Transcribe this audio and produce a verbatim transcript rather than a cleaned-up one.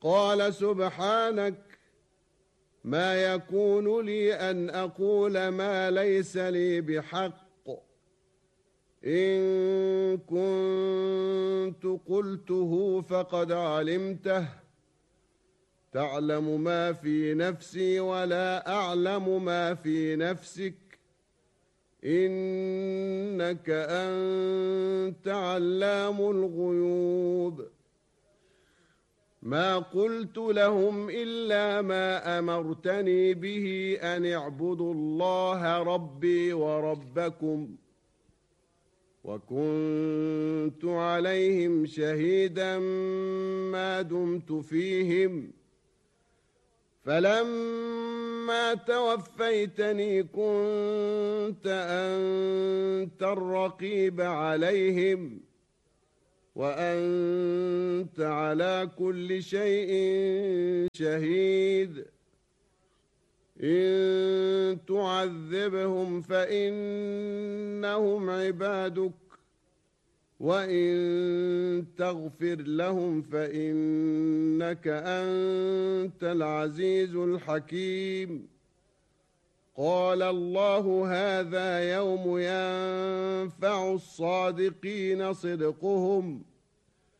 قال سبحانك ما يكون لي أن أقول ما ليس لي بحق إن كنت قلته فقد علمته تعلم ما في نفسي ولا أعلم ما في نفسك إنك أنت علام الغيوب ما قلت لهم إلا ما أمرتني به أن اعبدوا الله ربي وربكم وكنت عليهم شهيدا ما دمت فيهم فلما توفيتني كنت أنت الرقيب عليهم وأنت على كل شيء شهيد إن تعذبهم فإنهم عبادك وإن تغفر لهم فإنك أنت العزيز الحكيم قال الله هذا يوم ينفع الصادقين صدقهم